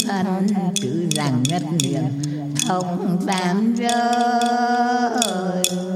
thân chữ rằng nhất niệm thông tam giới.